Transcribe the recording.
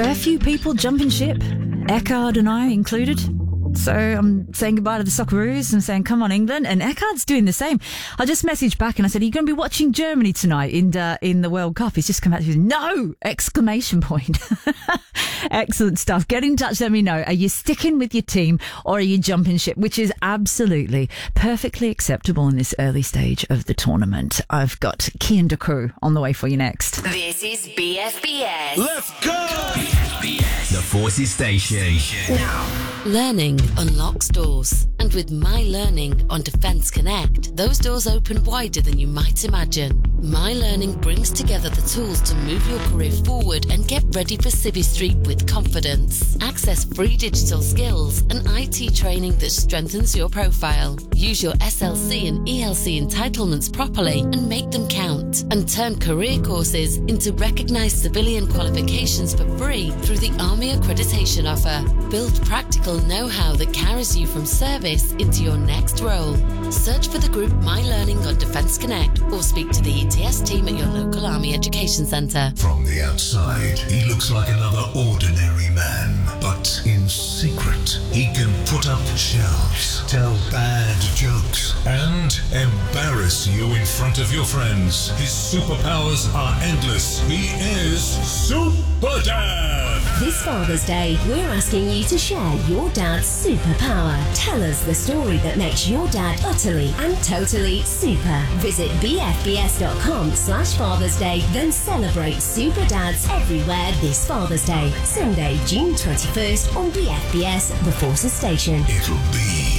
fair few people jumping ship, Eckhard and I included. So I'm saying goodbye to the Socceroos and saying, come on, England. And Eckhard's doing the same. I just messaged back and I said, are you going to be watching Germany tonight in the World Cup? He's just come back to me, no! Exclamation point. Excellent stuff. Get in touch, let me know. Are you sticking with your team or are you jumping ship? Which is absolutely perfectly acceptable in this early stage of the tournament. I've got Kian de Crew on the way for you next. This is BFBS. Let's go! The Forces Station. Now. Learning unlocks doors. And with My Learning on Defence Connect, those doors open wider than you might imagine. My Learning brings together the tools to move your career forward and get ready for Civvy Street with confidence. Access free digital skills and IT training that strengthens your profile. Use your SLC and ELC entitlements properly and make them count. And turn career courses into recognised civilian qualifications for free through the Army Accreditation Offer. Build practical know-how that carries you from service into your next role. Search for the group My Learning on Defence Connect or speak to the ETS team at your local Army Education Centre. From the outside, he looks like another ordinary man. But in secret, he can put up shelves, tell bad jokes, and embarrass you in front of your friends. His superpowers are endless. He is Super Dad! This Father's Day, we're asking you to share your dad's superpower. Tell us the story that makes your dad utterly and totally super. Visit bfbs.com/Father's Day, then celebrate super dads everywhere this Father's Day. Sunday, June 21st on BFBS, The Forces Station. It'll be